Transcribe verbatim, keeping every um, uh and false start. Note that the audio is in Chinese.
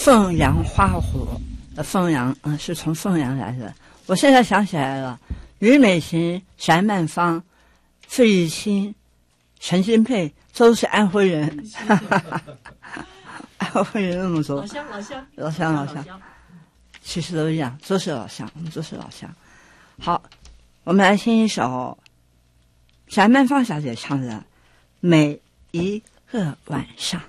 凤阳花鼓的凤阳，嗯，是从凤阳来的。我现在想起来了，吕美琴、翟曼芳、费玉清、陈金佩都是安徽人，安徽人那么多， 老乡老乡老乡老乡，其实都一样，都是老乡，我们都是老乡。好，我们来听一首翟曼芳小姐唱的《每一个晚上》。